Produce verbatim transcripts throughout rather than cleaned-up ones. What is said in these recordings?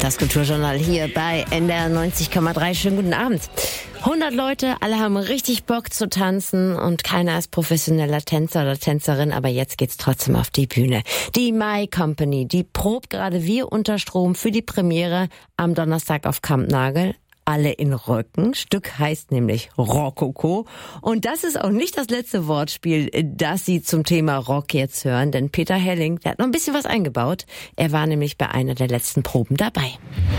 Das Kulturjournal hier bei N D R neunzig Komma drei. Schönen guten Abend. hundert Leute, alle haben richtig Bock zu tanzen und keiner ist professioneller Tänzer oder Tänzerin, aber jetzt geht's trotzdem auf die Bühne. Die My Company, die probt gerade wie unter Strom für die Premiere am Donnerstag auf Kampnagel. Alle in Röcken. Stück heißt nämlich Rokoko. Und das ist auch nicht das letzte Wortspiel, das Sie zum Thema Rock jetzt hören, denn Peter Helling, der hat noch ein bisschen was eingebaut. Er war nämlich bei einer der letzten Proben dabei.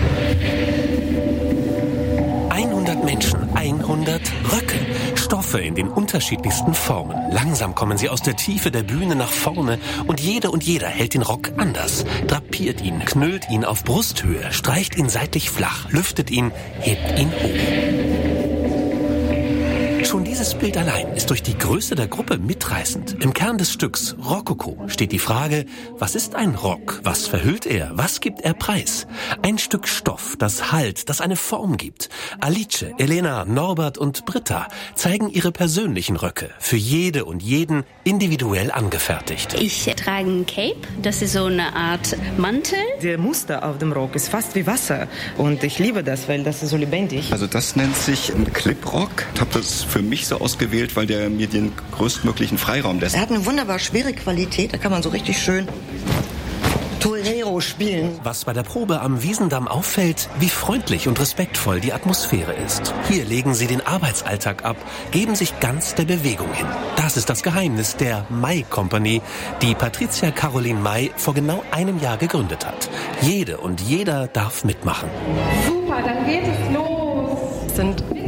hundert Menschen, hundert Röcke. Stoffe in den unterschiedlichsten Formen. Langsam kommen sie aus der Tiefe der Bühne nach vorne und jede und jeder hält den Rock anders. Drapiert ihn, knüllt ihn auf Brusthöhe, streicht ihn seitlich flach, lüftet ihn, hebt ihn hoch. Schon dieses Bild allein ist durch die Größe der Gruppe mitreißend. Im Kern des Stücks Rokoko steht die Frage, was ist ein Rock? Was verhüllt er? Was gibt er preis? Ein Stück Stoff, das Halt, das eine Form gibt. Alice, Elena, Norbert und Britta zeigen ihre persönlichen Röcke, für jede und jeden individuell angefertigt. Ich trage ein Cape, das ist so eine Art Mantel. Der Muster auf dem Rock ist fast wie Wasser und ich liebe das, weil das ist so lebendig. Also das nennt sich ein Clip-Rock. Ich habe das für mich so ausgewählt, weil der mir den größtmöglichen Freiraum lässt. Er hat eine wunderbar schwere Qualität, da kann man so richtig schön Torero spielen. Was bei der Probe am Wiesendamm auffällt, wie freundlich und respektvoll die Atmosphäre ist. Hier legen sie den Arbeitsalltag ab, geben sich ganz der Bewegung hin. Das ist das Geheimnis der My Company, die Patricia Caroline May vor genau einem Jahr gegründet hat. Jede und jeder darf mitmachen. Super, dann geht es los. Es sind